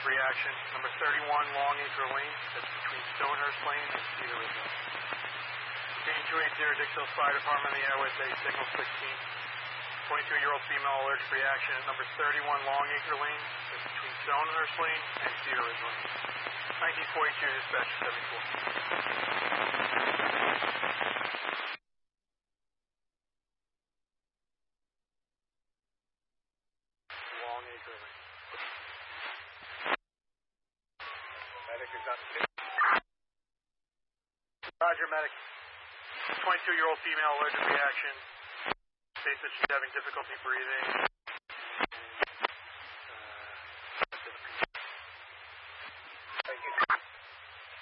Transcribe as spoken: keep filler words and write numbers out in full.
reaction. Number thirty-one, Long Acre Lane. That's between Stonehurst Lane and Cedar Ridge Lane. Team two eighty, Dixville Fire Department, the Airways A, signal sixteen. twenty-two-year-old female allergic reaction at number thirty-one, Long Acre Lane. That's between Stonehurst Lane and Cedar Ridge Lane. nineteen forty-two, dispatch seventy-four. Long Acre Lane. Medic is on scene. Roger, medic. twenty-two-year-old female allergic reaction. States that she's having difficulty breathing.